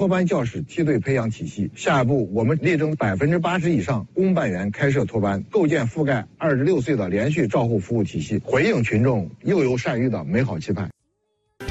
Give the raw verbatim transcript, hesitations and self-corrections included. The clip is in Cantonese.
托班教师梯队培养体系。下一步，我们力争百分之八十以上公办员开设托班，构建覆盖二十六岁的连续照护服务体系，回应群众幼有善育的美好期盼。